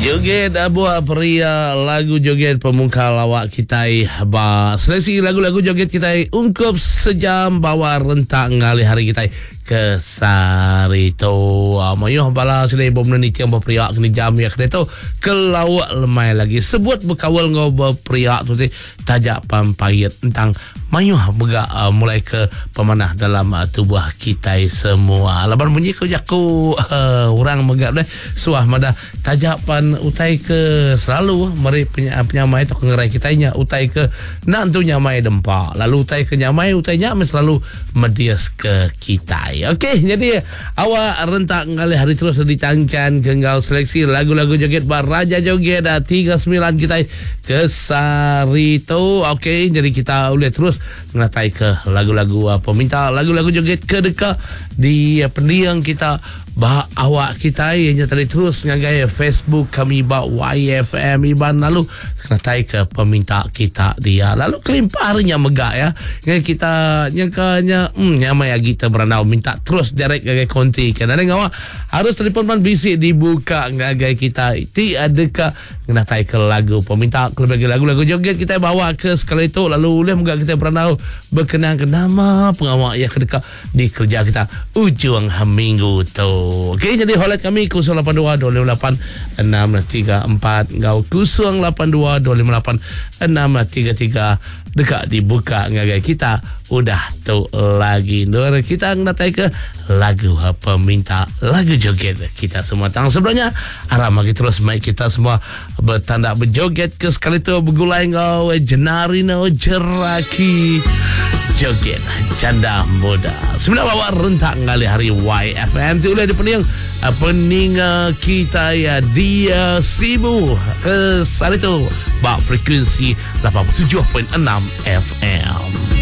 Joget buat pria lagu joget pemungkal lawak kita seleksi lagu-lagu joget kita ungkup sejam bawa rentak ngali hari kita ke sarito mayuh bala sini bom ni tiang berperiak kini jam ya kena tu ke lawak lemai lagi sebut berkawal ngau berperiak tu tajak pampayat tentang mayuh begak mulai ke pemanah dalam tubuh kita semua laban bunyi ko jaku orang megak deh suah mada tajak pan utai ke selalu mari penyamai tu ngerai kitanya utai ke nak tu nyamai dempak lalu utai ke nyamai utainya selalu medias ke kita. Okey, jadi awak rentak kali hari terus ditangkan kenggal seleksi lagu-lagu joget bar Raja Joget 39 kita ke sarito. Okey, jadi kita boleh terus mengatai ke lagu-lagu peminta lagu-lagu joget ke dekat di pendiang kita bah awak kita yang tadi terus ngagai Facebook kami ba YFM Iban lalu ngatai ke peminta kita dia lalu kelimpahannya megak ya ngai kita nyangkanya nyamai kita beranau minta terus direct ngagai konti kan ada ngawak harus telefon man bisik dibuka ngagai kita ti adakah ngatai ke lagu peminta lebih lagu-lagu joget kita bawa ke sekali itu lalu boleh megak kita beranau berkenang ke nama pengawak ya kedekat di kerja kita ujung minggu tu. Okey, jadi holat kami 082-258-634 ngau 082-258-633 dekat dibuka ngagai kita udah tu lagi nur kita ngatai ke lagu peminta lagu joget kita semua tang sebelumnya aram lagi terus mai kita semua bertanda berjoget ke sekali tu bergulai ngau jenarino jeraki joget janda muda sebenarnya bawa rentak ngali hari YFM tu boleh dipening pening kita ya dia sibu ke hari tu bak frekuensi 87.6 FM.